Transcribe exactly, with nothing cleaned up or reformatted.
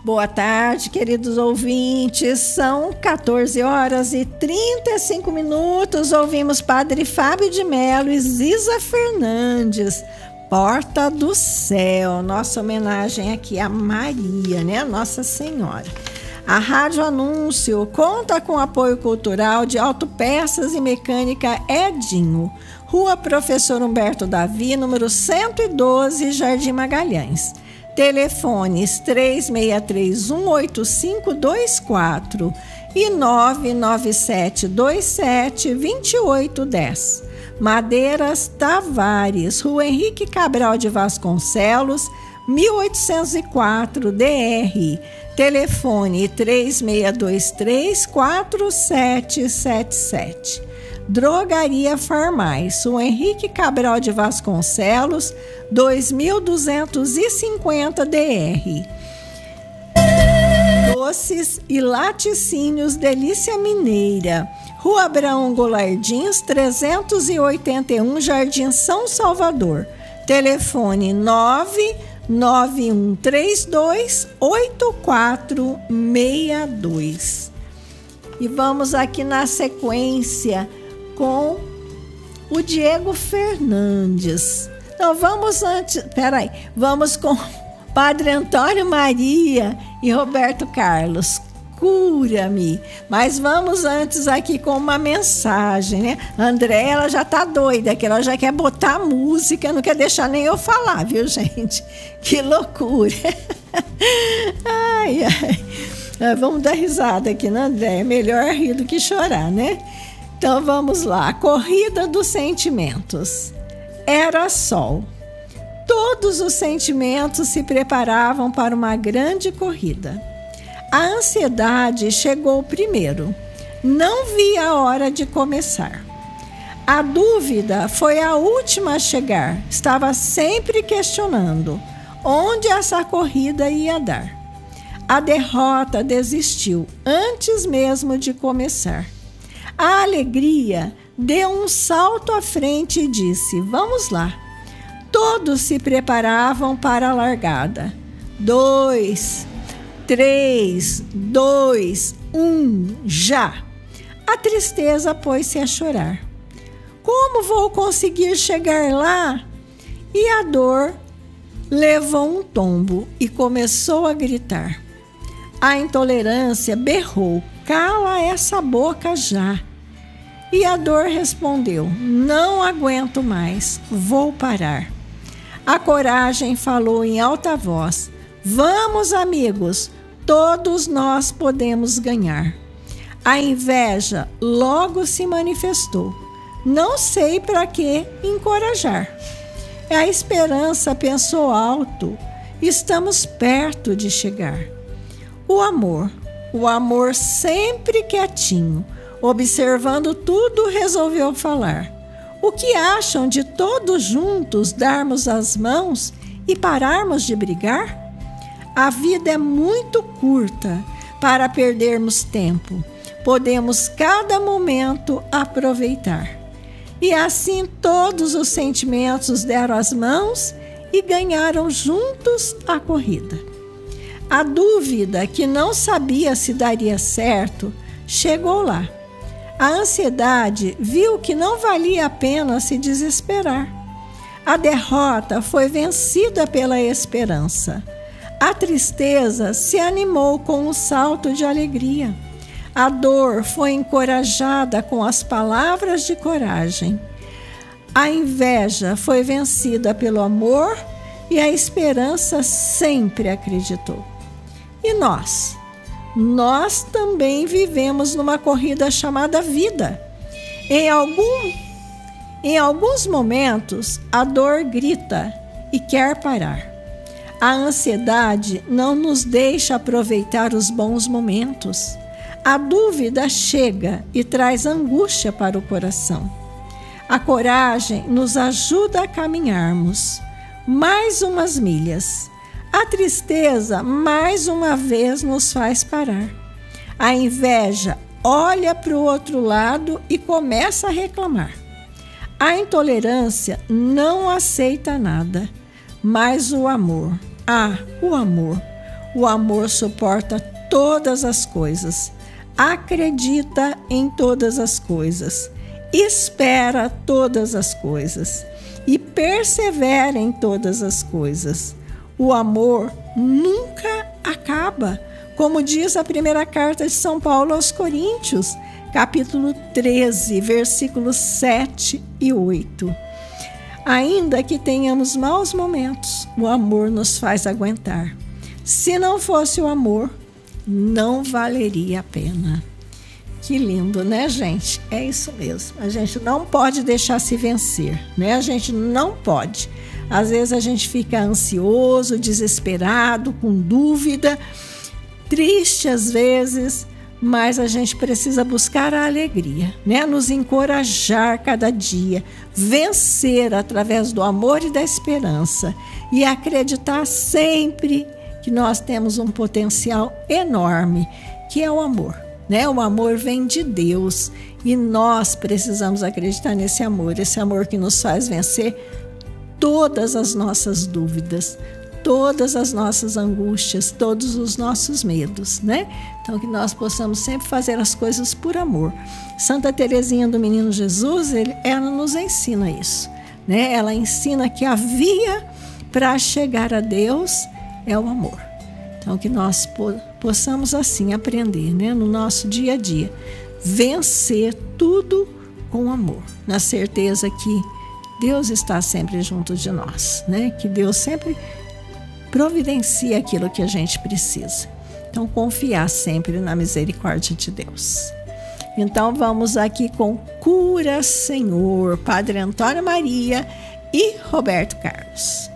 Boa tarde, queridos ouvintes. São quatorze horas e trinta e cinco minutos. Ouvimos Padre Fábio de Mello e Ziza Fernandes, Porta do Céu. Nossa homenagem aqui a Maria, né? Nossa Senhora. A Rádio Anúncio conta com apoio cultural de Autopeças e Mecânica Edinho, Rua Professor Humberto Davi, número cento e doze, Jardim Magalhães. Telefones três seis três, um oito cinco dois quatro e nove nove sete dois sete, dois oito um zero. Madeiras Tavares, Rua Henrique Cabral de Vasconcelos, mil oitocentos e quatro, D R. Telefone três seis dois três, quatro sete sete sete. Drogaria Farmais, o Henrique Cabral de Vasconcelos, dois mil duzentos e cinquenta D R. Doces e laticínios Delícia Mineira, Rua Abraão Golardins, trezentos e oitenta e um, Jardim São Salvador. Telefone nove nove um três dois, oito quatro seis dois. E vamos aqui na sequência com o Diego Fernandes. Então vamos antes, peraí, vamos com Padre Antônio Maria e Roberto Carlos, Cura-me. Mas vamos antes aqui com uma mensagem, né? André, ela já tá doida, que ela já quer botar música, não quer deixar nem eu falar, viu, gente? Que loucura. Ai, ai. Vamos dar risada aqui, né, André? É melhor rir do que chorar, né? Então vamos lá, Corrida dos Sentimentos. Era sol. Todos os sentimentos se preparavam para uma grande corrida. A ansiedade chegou primeiro. Não via a hora de começar. A dúvida foi a última a chegar. Estava sempre questionando onde essa corrida ia dar. A derrota desistiu antes mesmo de começar. A alegria deu um salto à frente e disse: vamos lá. Todos se preparavam para a largada. Dois, três, dois, um, já. A tristeza pôs-se a chorar. Como vou conseguir chegar lá? E a dor levou um tombo e começou a gritar. A intolerância berrou: cala essa boca já. E a dor respondeu: não aguento mais, vou parar. A coragem falou em alta voz: vamos, amigos, todos nós podemos ganhar. A inveja logo se manifestou. Não sei para que encorajar. A esperança pensou alto: estamos perto de chegar. O amor, o amor sempre quietinho, observando tudo, resolveu falar: o que acham de todos juntos darmos as mãos e pararmos de brigar? A vida é muito curta para perdermos tempo. Podemos cada momento aproveitar. E assim todos os sentimentos deram as mãos e ganharam juntos a corrida. A dúvida, que não sabia se daria certo, chegou lá. A ansiedade viu que não valia a pena se desesperar. A derrota foi vencida pela esperança. A tristeza se animou com um salto de alegria. A dor foi encorajada com as palavras de coragem. A inveja foi vencida pelo amor e a esperança sempre acreditou. E nós? Nós também vivemos numa corrida chamada vida. Em, algum, em alguns momentos, a dor grita e quer parar. A ansiedade não nos deixa aproveitar os bons momentos. A dúvida chega e traz angústia para o coração. A coragem nos ajuda a caminharmos mais umas milhas. A tristeza, mais uma vez, nos faz parar. A inveja olha para o outro lado e começa a reclamar. A intolerância não aceita nada, mas o amor, ah, o amor, O amor suporta todas as coisas, acredita em todas as coisas, espera todas as coisas e persevera em todas as coisas. O amor nunca acaba, como diz a primeira carta de São Paulo aos Coríntios, capítulo treze, versículos sete e oito. Ainda que tenhamos maus momentos, o amor nos faz aguentar. Se não fosse o amor, não valeria a pena. Que lindo, né, gente? É isso mesmo. A gente não pode deixar se vencer, né? A gente não pode. Às vezes a gente fica ansioso, desesperado, com dúvida, triste às vezes, mas a gente precisa buscar a alegria, né? Nos encorajar cada dia, vencer através do amor e da esperança e acreditar sempre que nós temos um potencial enorme, que é o amor, né? O amor vem de Deus e nós precisamos acreditar nesse amor, esse amor que nos faz vencer todas as nossas dúvidas, todas as nossas angústias, todos os nossos medos, né? Então, que nós possamos sempre fazer as coisas por amor. Santa Teresinha do Menino Jesus, ele, ela nos ensina isso, né? Ela ensina que a via para chegar a Deus é o amor. Então, que nós po- possamos assim aprender, né? No nosso dia a dia, vencer tudo com amor, na certeza que Deus está sempre junto de nós, né? Que Deus sempre providencia aquilo que a gente precisa. Então, confiar sempre na misericórdia de Deus. Então, vamos aqui com Cura, Senhor, Padre Antônio Maria e Roberto Carlos.